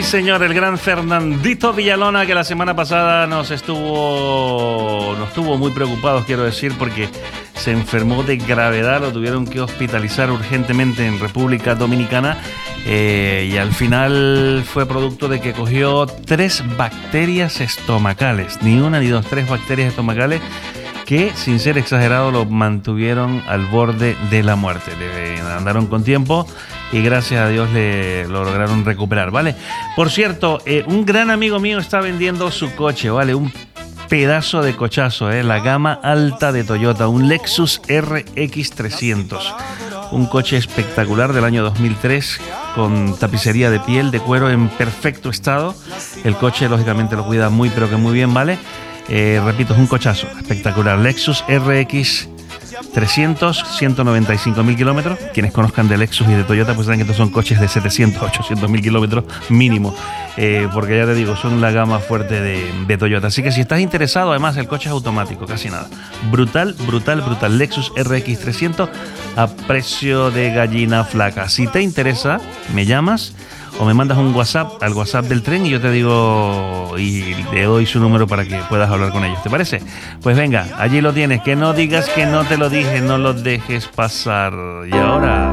señor, el gran Fernandito Villalona, que la semana pasada nos tuvo muy preocupados, quiero decir, porque se enfermó de gravedad, lo tuvieron que hospitalizar urgentemente en República Dominicana, y al final fue producto de que cogió 3 bacterias estomacales, ni una ni dos, 3 bacterias estomacales que, sin ser exagerado, lo mantuvieron al borde de la muerte. Andaron con tiempo y gracias a Dios lo lograron recuperar, ¿vale? Por cierto, un gran amigo mío está vendiendo su coche, ¿vale? Un pedazo de cochazo, la gama alta de Toyota, un Lexus RX 300. Un coche espectacular del año 2003 con tapicería de piel, de cuero en perfecto estado. El coche, lógicamente, lo cuida muy, pero que muy bien, ¿vale? Repito, es un cochazo espectacular. Lexus RX 300, 195.000 kilómetros. Quienes conozcan de Lexus y de Toyota pues saben que estos son coches de 700, 800.000 kilómetros mínimo, porque ya te digo, son la gama fuerte de Toyota. Así que si estás interesado, además el coche es automático, casi nada. Brutal. Lexus RX 300 a precio de gallina flaca. Si te interesa, me llamas o me mandas un WhatsApp al WhatsApp del tren y yo te digo y te doy su número para que puedas hablar con ellos. ¿Te parece? Pues venga, allí lo tienes. Que no digas que no te lo dije, no lo dejes pasar. Y ahora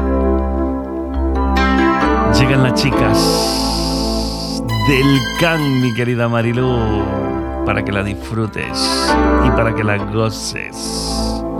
llegan las chicas del Can, mi querida Marilú, para que la disfrutes y para que la goces.